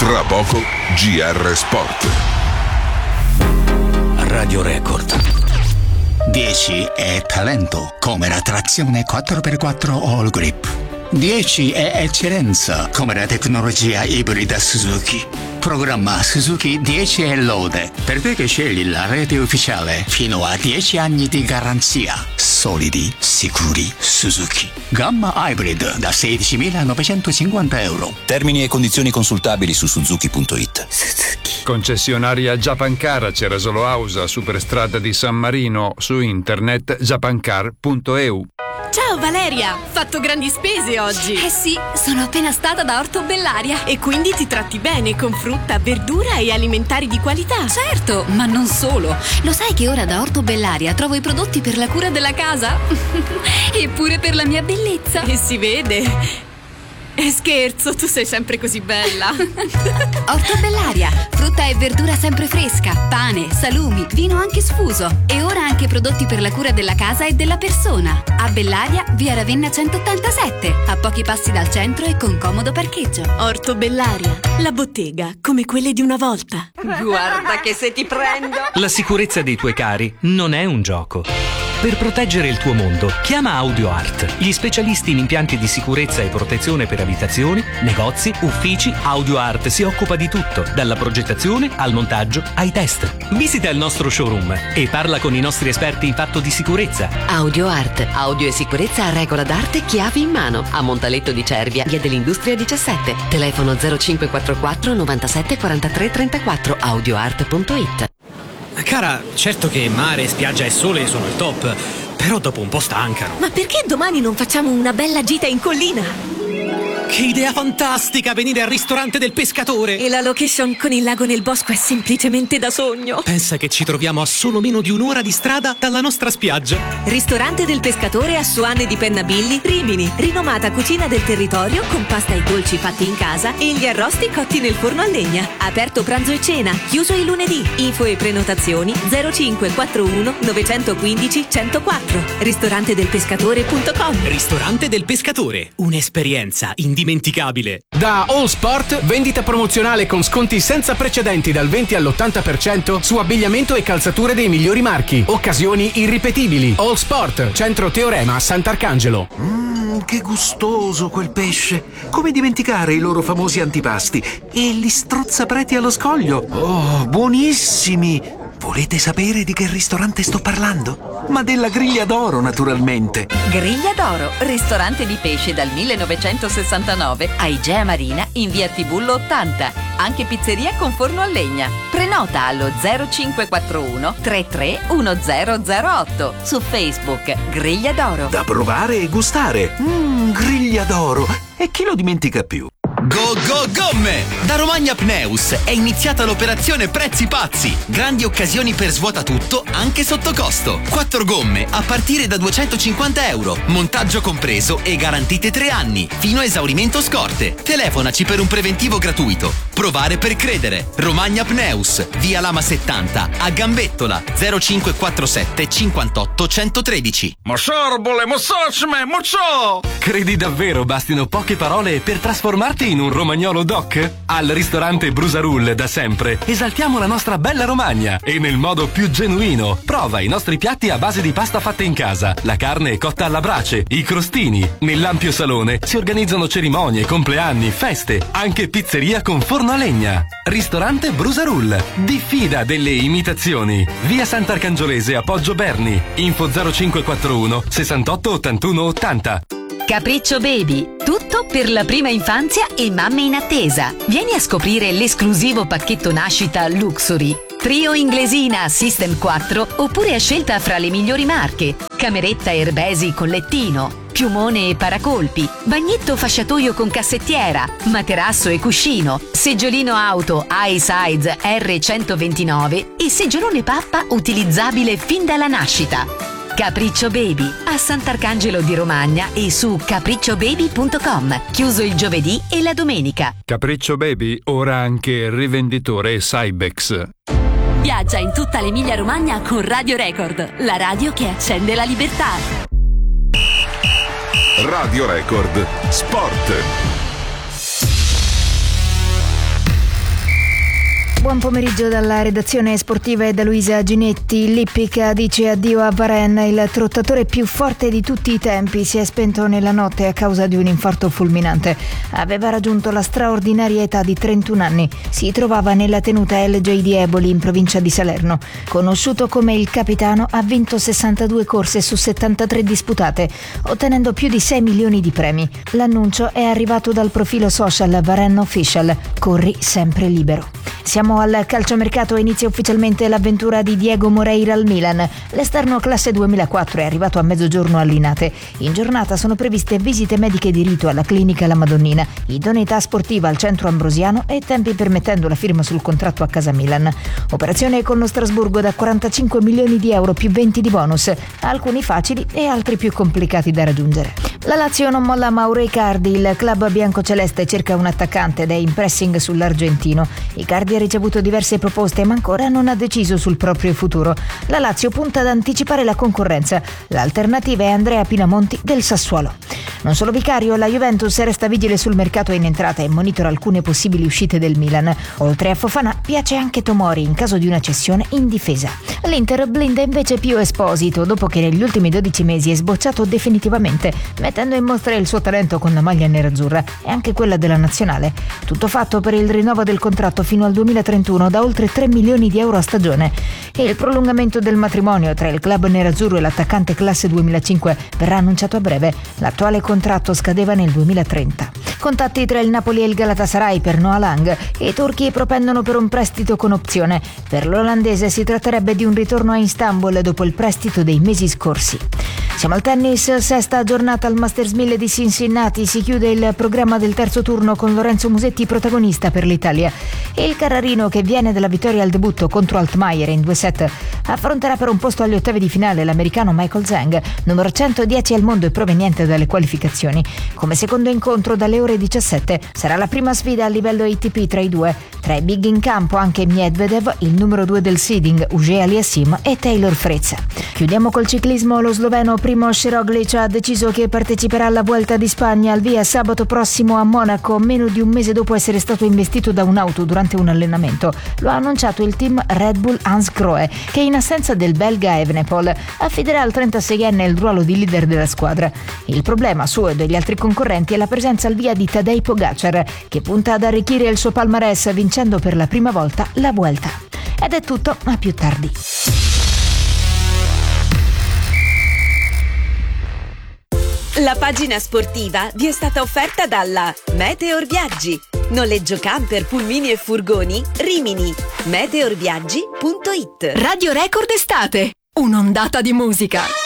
Tra poco GR Sport. Radio Record. 10 è talento, come la trazione 4x4 All Grip. 10 è eccellenza, come la tecnologia ibrida Suzuki. Programma Suzuki 10 è lode, per te che scegli la rete ufficiale, fino a 10 anni di garanzia. Solidi, sicuri, Suzuki. Gamma Hybrid da 16.950 euro. Termini e condizioni consultabili su suzuki.it. Suzuki. Concessionaria Japancar a Cerasolo Ausa, Superstrada di San Marino, su internet japancar.eu. Ciao Valeria, fatto grandi spese oggi. Eh sì, sono appena stata da Orto Bellaria. E quindi ti tratti bene con frutta, verdura e alimentari di qualità. Certo, ma non solo. Lo sai che ora da Orto Bellaria trovo i prodotti per la cura della casa? E pure per la mia bellezza. E si vede. Scherzo, tu sei sempre così bella. Orto Bellaria, frutta e verdura sempre fresca, pane, salumi, vino anche sfuso. E ora anche prodotti per la cura della casa e della persona. A Bellaria, via Ravenna 187, a pochi passi dal centro e con comodo parcheggio. Orto Bellaria, la bottega come quelle di una volta. Guarda che se ti prendo! La sicurezza dei tuoi cari non è un gioco. Per proteggere il tuo mondo, chiama AudioArt, gli specialisti in impianti di sicurezza e protezione per abitazioni, negozi, uffici. AudioArt si occupa di tutto, dalla progettazione al montaggio ai test. Visita il nostro showroom e parla con i nostri esperti in fatto di sicurezza. AudioArt, audio e sicurezza a regola d'arte, chiavi in mano, a Montaletto di Cervia, via dell'Industria 17. Telefono 0544 97 43 34, audioart.it. Cara, certo che mare, spiaggia e sole sono il top, però dopo un po' stancano. Ma perché domani non facciamo una bella gita in collina? Che idea fantastica, venire al ristorante del pescatore! E la location con il lago nel bosco è semplicemente da sogno. Pensa che ci troviamo a solo meno di un'ora di strada dalla nostra spiaggia. Ristorante del pescatore a Suane di Pennabilli, Rimini. Rinomata cucina del territorio con pasta e dolci fatti in casa e gli arrosti cotti nel forno a legna. Aperto pranzo e cena, chiuso il lunedì. Info e prenotazioni 0541 915 104. Ristorantedelpescatore.com. Ristorante del pescatore, un'esperienza indimenticabile. Da All Sport, vendita promozionale con sconti senza precedenti dal 20 all'80% su abbigliamento e calzature dei migliori marchi. Occasioni irripetibili. All Sport, centro Teorema a Sant'Arcangelo. Che gustoso quel pesce! Come dimenticare i loro famosi antipasti e gli strozzapreti allo scoglio? Oh, buonissimi! Volete sapere di che ristorante sto parlando? Ma della Griglia d'Oro, naturalmente. Griglia d'Oro, ristorante di pesce dal 1969 a Igea Marina in via Tibullo 80. Anche pizzeria con forno a legna. Prenota allo 0541 331008. Su Facebook Griglia d'Oro. Da provare e gustare. Griglia d'Oro. E chi lo dimentica più? Go Go Gomme! Da Romagna Pneus è iniziata l'operazione Prezzi Pazzi. Grandi occasioni per svuota tutto, anche sotto costo. 4 gomme a partire da €250. Montaggio compreso e garantite 3 anni, fino a esaurimento scorte. Telefonaci per un preventivo gratuito. Provare per credere. Romagna Pneus, via Lama 70, a Gambettola, 0547 58 113. Mosorbole, mosocme, mocio! Credi davvero bastino poche parole per trasformarti in un romagnolo doc? Al ristorante Brusarull da sempre esaltiamo la nostra bella Romagna e nel modo più genuino. Prova i nostri piatti a base di pasta fatta in casa, la carne cotta alla brace, i crostini. Nell'ampio salone si organizzano cerimonie, compleanni, feste, anche pizzeria con forno a legna. Ristorante Brusarull, diffida delle imitazioni. Via Sant'Arcangiolese a Poggio Berni. Info 0541 68 81 80. Capriccio Baby, tutto per la prima infanzia e mamme in attesa. Vieni a scoprire l'esclusivo pacchetto nascita Luxury. Trio inglesina System 4 oppure a scelta fra le migliori marche. Cameretta Herbesi con lettino, piumone e paracolpi, bagnetto fasciatoio con cassettiera, materasso e cuscino, seggiolino auto iSize R129 e seggiolone pappa utilizzabile fin dalla nascita. Capriccio Baby a Sant'Arcangelo di Romagna e su capricciobaby.com. Chiuso il giovedì e la domenica. Capriccio Baby ora anche rivenditore Cybex. Viaggia in tutta l'Emilia Romagna con Radio Record, la radio che accende la libertà. Radio Record Sport. Buon pomeriggio dalla redazione sportiva e da Luisa Ginetti. L'Ippica dice addio a Varenne, il trottatore più forte di tutti i tempi si è spento nella notte a causa di un infarto fulminante. Aveva raggiunto la straordinaria età di 31 anni. Si trovava nella tenuta LJ di Eboli in provincia di Salerno. Conosciuto come il capitano, ha vinto 62 corse su 73 disputate, ottenendo più di 6 milioni di premi. L'annuncio è arrivato dal profilo social Varenne Official. Corri sempre libero. Siamo al calciomercato e inizia ufficialmente l'avventura di Diego Moreira al Milan. L'esterno classe 2004 è arrivato a mezzogiorno a Linate. In giornata sono previste visite mediche di rito alla clinica La Madonnina, idoneità sportiva al centro ambrosiano e, tempi permettendo, la firma sul contratto a casa Milan. Operazione con lo Strasburgo da 45 milioni di euro più 20 di bonus, alcuni facili e altri più complicati da raggiungere. La Lazio non molla Mauro Icardi, il club biancoceleste cerca un attaccante ed è in pressing sull'argentino. Icardi ha ricevuto diverse proposte ma ancora non ha deciso sul proprio futuro. La Lazio punta ad anticipare la concorrenza. L'alternativa è Andrea Pinamonti del Sassuolo. Non solo Vicario, la Juventus resta vigile sul mercato in entrata e monitora alcune possibili uscite del Milan. Oltre a Fofana piace anche Tomori in caso di una cessione in difesa. L'Inter blinda invece Pio Esposito dopo che negli ultimi 12 mesi è sbocciato definitivamente, mettendo in mostra il suo talento con la maglia nerazzurra e anche quella della nazionale. Tutto fatto per il rinnovo del contratto fino al 2031 da oltre 3 milioni di euro a stagione. E il prolungamento del matrimonio tra il club nerazzurro e l'attaccante classe 2005 verrà annunciato a breve. L'attuale contratto scadeva nel 2030. Contatti tra il Napoli e il Galatasaray per Noah Lang e i turchi propendono per un prestito con opzione. Per l'olandese si tratterebbe di un ritorno a Istanbul dopo il prestito dei mesi scorsi. Siamo al tennis, sesta giornata al Masters 1000 di Cincinnati. Si chiude il programma del terzo turno con Lorenzo Musetti protagonista per l'Italia. E il Carrarino, che viene dalla vittoria al debutto contro Altmaier in 2 set, affronterà per un posto agli ottavi di finale l'americano Michael Zhang, numero 110 al mondo e proveniente dalle qualificazioni. Come secondo incontro dalle ore 17 sarà la prima sfida a livello ATP tra i due. Tra i big in campo anche Medvedev, il numero 2 del seeding Auger Aliassime e Taylor Fritz. Chiudiamo col ciclismo. Lo sloveno Primož Roglič ha deciso che parteciperà alla Vuelta di Spagna al via sabato prossimo a Monaco, meno di un mese dopo essere stato investito da un'auto durante un allenamento. Lo ha annunciato il team Red Bull Hans Grohe, che in assenza del belga Evenepoel affiderà al 36enne il ruolo di leader della squadra. Il problema suo e degli altri concorrenti è la presenza al via di Tadej Pogacar, che punta ad arricchire il suo palmarès vincendo per la prima volta la Vuelta. Ed è tutto, a più tardi. La pagina sportiva vi è stata offerta dalla Meteor Viaggi. Noleggio camper, pulmini e furgoni, Rimini. Meteorviaggi.it. Radio Record Estate, un'ondata di musica.